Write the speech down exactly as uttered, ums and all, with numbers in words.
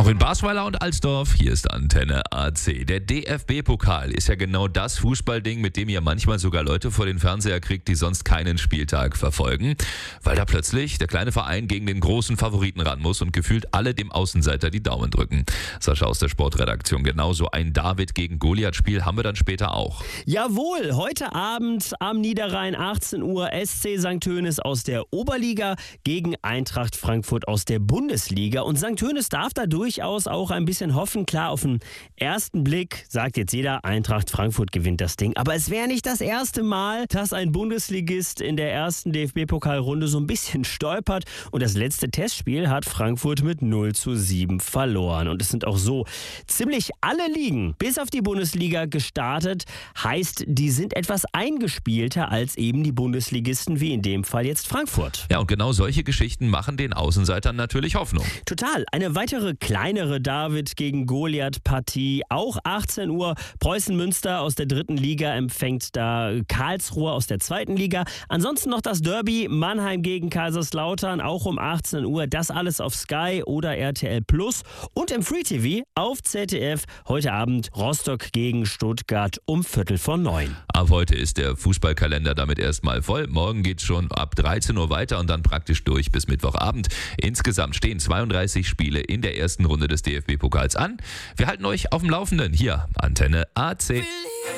Auch in Basweiler und Alsdorf, hier ist Antenne A C. Der D F B-Pokal ist ja genau das Fußballding, mit dem ihr manchmal sogar Leute vor den Fernseher kriegt, die sonst keinen Spieltag verfolgen. Weil da plötzlich der kleine Verein gegen den großen Favoriten ran muss und gefühlt alle dem Außenseiter die Daumen drücken. Sascha aus der Sportredaktion, genauso ein David gegen Goliath-Spiel haben wir dann später auch. Jawohl, heute Abend am Niederrhein, achtzehn Uhr, S C Sankt Hoeneß aus der Oberliga gegen Eintracht Frankfurt aus der Bundesliga. Und Sankt Hoeneß darf da durchaus auch ein bisschen hoffen. Klar, auf den ersten Blick sagt jetzt jeder, Eintracht Frankfurt gewinnt das Ding. Aber es wäre nicht das erste Mal, dass ein Bundesligist in der ersten D F B-Pokalrunde so ein bisschen stolpert. Und das letzte Testspiel hat Frankfurt mit null zu sieben verloren. Und es sind auch so ziemlich alle Ligen, bis auf die Bundesliga, gestartet. Heißt, die sind etwas eingespielter als eben die Bundesligisten, wie in dem Fall jetzt Frankfurt. Ja, und genau solche Geschichten machen den Außenseitern natürlich Hoffnung. Total. Eine weitere kleinere David gegen Goliath-Partie. Auch achtzehn Uhr. Preußen Münster aus der dritten Liga empfängt da Karlsruhe aus der zweiten Liga. Ansonsten noch das Derby Mannheim gegen Kaiserslautern, auch um achtzehn Uhr. Das alles auf Sky oder R T L Plus. Und im Free T V auf Z D F heute Abend Rostock gegen Stuttgart um Viertel vor neun. Ab heute ist der Fußballkalender damit erstmal voll. Morgen geht's schon ab dreizehn Uhr weiter und dann praktisch durch bis Mittwochabend. Insgesamt stehen zweiunddreißig Spiele in der ersten Runde des D F B-Pokals an. Wir halten euch auf dem Laufenden. Hier, Antenne A C.